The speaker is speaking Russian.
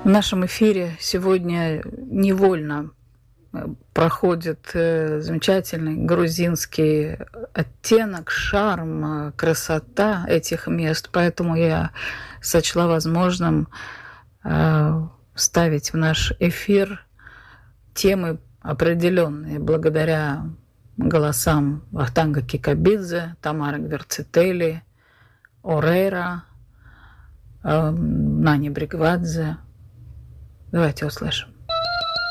В нашем эфире сегодня невольно проходит замечательный грузинский оттенок, шарм, красота этих мест. Поэтому я сочла возможным вставить в наш эфир темы определенные благодаря голосам Вахтанга Кикабидзе, Тамары Гверцители, Орейра, Нани Бригвадзе. Давайте услышим.